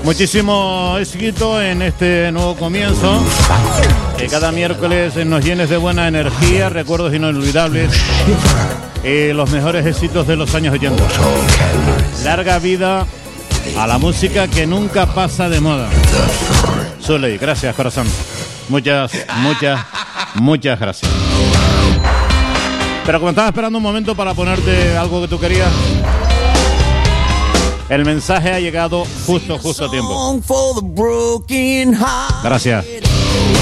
Muchísimo éxito en este nuevo comienzo. Que cada miércoles nos llenes de buena energía, recuerdos inolvidables y los mejores éxitos de los años 80. Larga vida a la música que nunca pasa de moda. Zuley, gracias, corazón. Muchas gracias. Pero como estaba esperando un momento para ponerte algo que tú querías, el mensaje ha llegado justo a tiempo. Gracias.